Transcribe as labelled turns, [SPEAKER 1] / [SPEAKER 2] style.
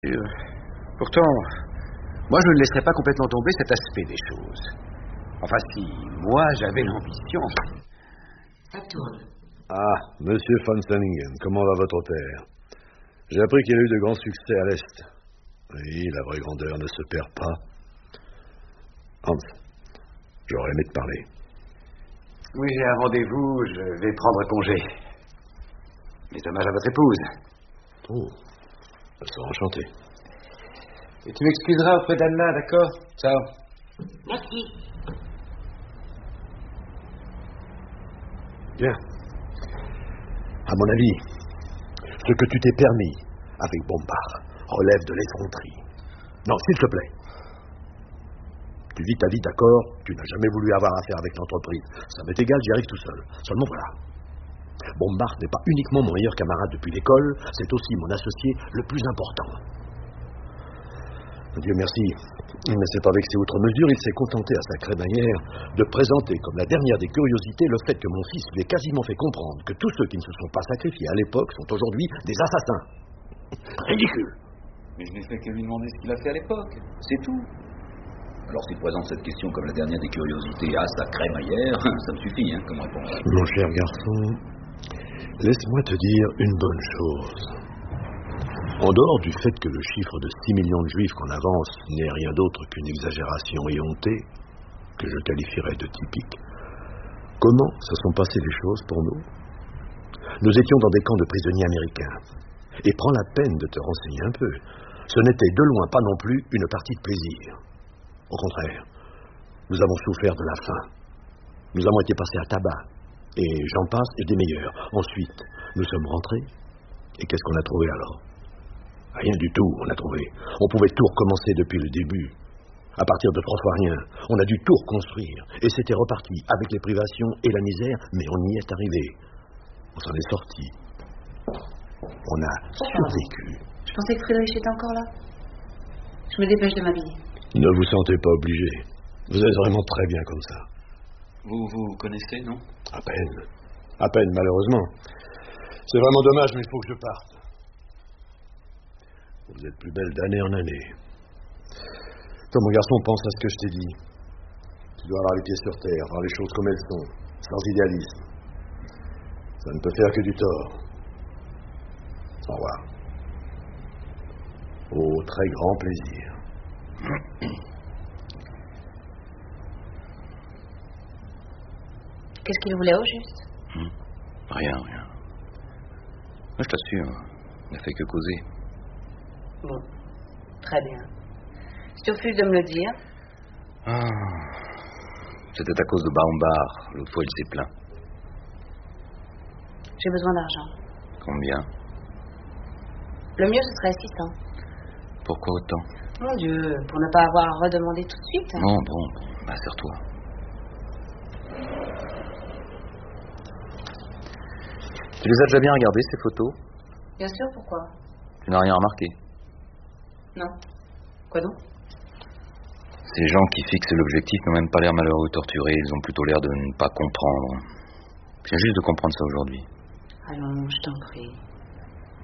[SPEAKER 1] Pourtant, moi je ne laisserais pas complètement tomber cet aspect des choses. Enfin, si moi j'avais l'ambition...
[SPEAKER 2] Ça tourne.
[SPEAKER 3] Ah, monsieur von Stellingen, comment va votre père? J'ai appris qu'il a eu de grands succès à l'Est. Oui, la vraie grandeur ne se perd pas. Hans, j'aurais aimé te parler.
[SPEAKER 1] Oui, j'ai un rendez-vous, je vais prendre congé. Mes hommages à votre épouse.
[SPEAKER 3] Oh, elle sera enchantée.
[SPEAKER 1] Et tu m'excuseras auprès d'Anna, d'accord? Ciao.
[SPEAKER 2] Merci.
[SPEAKER 3] Bien. À mon avis, ce que tu t'es permis avec Bompard relève de l'effronterie. Non, s'il te plaît. Tu vis ta vie, d'accord? Tu n'as jamais voulu avoir affaire avec l'entreprise. Ça m'est égal, j'y arrive tout seul. Seulement voilà. Bompard n'est pas uniquement mon meilleur camarade depuis l'école, c'est aussi mon associé le plus important. Dieu merci, il ne s'est pas vexé outre mesure, il s'est contenté à sa crémaillère de présenter comme la dernière des curiosités le fait que mon fils lui ait quasiment fait comprendre que tous ceux qui ne se sont pas sacrifiés à l'époque sont aujourd'hui des assassins. Ridicule.
[SPEAKER 4] Mais je n'ai fait que lui demander ce qu'il a fait à l'époque, c'est tout. Alors s'il présente cette question comme la dernière des curiosités à sa crémaillère, ça me suffit comme réponse.
[SPEAKER 3] Mon cher garçon, laisse-moi te dire une bonne chose. En dehors du fait que le chiffre de 6 millions de juifs qu'on avance n'est rien d'autre qu'une exagération éhontée, que je qualifierais de typique, comment se sont passées les choses pour nous? Nous étions dans des camps de prisonniers américains. Et prends la peine de te renseigner un peu. Ce n'était de loin pas non plus une partie de plaisir. Au contraire, nous avons souffert de la faim. Nous avons été passés à tabac. Et j'en passe, et des meilleurs. Ensuite, nous sommes rentrés. Et qu'est-ce qu'on a trouvé alors? Rien du tout, on a trouvé. On pouvait tout recommencer depuis le début. À partir de 3 fois rien, on a dû tout reconstruire. Et c'était reparti avec les privations et la misère, mais on y est arrivé. On s'en est sorti. On a survécu.
[SPEAKER 2] Je pensais que Friedrich était encore là. Je me dépêche de m'habiller.
[SPEAKER 3] Ne vous sentez pas obligé. Vous êtes vraiment très bien comme ça.
[SPEAKER 4] Vous connaissez, non?
[SPEAKER 3] À peine. À peine, malheureusement. C'est vraiment dommage, mais il faut que je parte. Vous êtes plus belle d'année en année. Toi, mon garçon, pense à ce que je t'ai dit. Tu dois avoir les pieds sur terre, voir les choses comme elles sont, sans idéalisme. Ça ne peut faire que du tort. Au revoir. Au très grand plaisir.
[SPEAKER 2] Qu'est-ce qu'il voulait au juste?
[SPEAKER 4] Rien. Je t'assure, il n'a fait que causer.
[SPEAKER 2] Bon, très bien. Si tu refuses de me le dire...
[SPEAKER 4] C'était à cause de Baumbach. L'autre fois, il s'est plaint.
[SPEAKER 2] J'ai besoin d'argent.
[SPEAKER 4] Combien?
[SPEAKER 2] Le mieux, ce serait 600.
[SPEAKER 4] Pourquoi autant?
[SPEAKER 2] Mon Dieu, pour ne pas avoir à redemander tout de suite.
[SPEAKER 4] Bon, serre-toi. Tu les as déjà bien regardées, ces photos?
[SPEAKER 2] Bien sûr, pourquoi?
[SPEAKER 4] Tu n'as rien remarqué?
[SPEAKER 2] Non. Quoi donc?
[SPEAKER 4] Ces gens qui fixent l'objectif n'ont même pas l'air malheureux ou torturés, ils ont plutôt l'air de ne pas comprendre. Je viens juste de comprendre ça aujourd'hui.
[SPEAKER 2] Allons, je t'en prie.